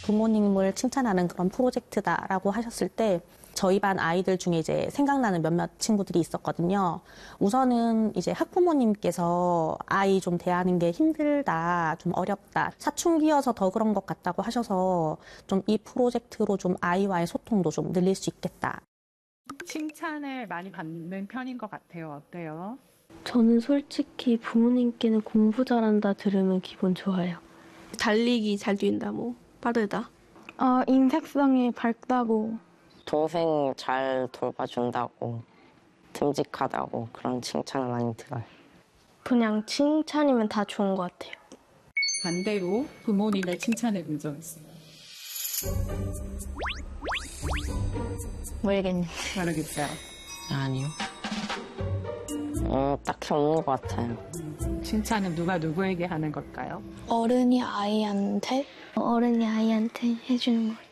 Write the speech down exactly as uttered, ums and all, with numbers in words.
부모님을 칭찬하는 그런 프로젝트다라고 하셨을 때 저희 반 아이들 중에 이제 생각나는 몇몇 친구들이 있었거든요. 우선은 이제 학부모님께서 아이 좀 대하는 게 힘들다, 좀 어렵다, 사춘기여서 더 그런 것 같다고 하셔서 좀 이 프로젝트로 좀 아이와의 소통도 좀 늘릴 수 있겠다. 칭찬을 많이 받는 편인 것 같아요. 어때요? 저는 솔직히 부모님께는 공부 잘한다 들으면 기분 좋아요. 달리기 잘 뛴다, 뭐 빠르다. 어, 인색성이 밝다고. 동생 잘 돌봐준다고, 듬직하다고 그런 칭찬을 많이 들어요. 그냥 칭찬이면 다 좋은 것 같아요. 반대로 부모님의 칭찬을 본 적 있어요? 모르겠네. 모르겠어요. 아니요. 음, 딱히 없는 것 같아요. 칭찬은 누가 누구에게 하는 걸까요? 어른이 아이한테? 어른이 아이한테 해주는 거예요.